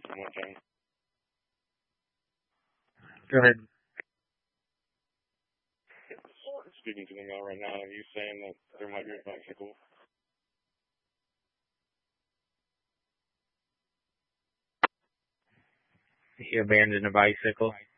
one time. Go ahead. Speaking to the mail right now, are you saying that there might be a bicycle? He abandoned a bicycle.